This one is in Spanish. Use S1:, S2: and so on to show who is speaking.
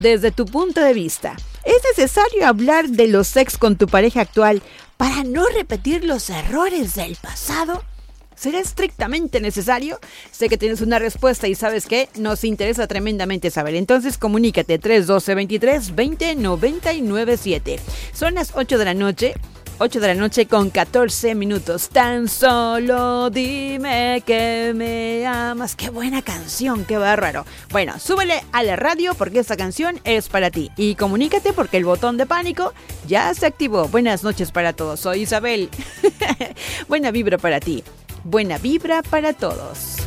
S1: Desde tu punto de vista, ¿es necesario hablar de los ex con tu pareja actual para no repetir los errores del pasado? ¿Será estrictamente necesario? Sé que tienes una respuesta y ¿sabes qué? Nos interesa tremendamente saber. Entonces comunícate 312-23-20-997. Son las 8 de la noche. 8 de la noche con 14 minutos. Tan solo dime que me amas. Qué buena canción, qué bárbaro. Bueno, súbele a la radio porque esta canción es para ti. Y comunícate porque el botón de pánico ya se activó. Buenas noches para todos. Soy Isabel. Buena vibra para ti. Buena vibra para todos.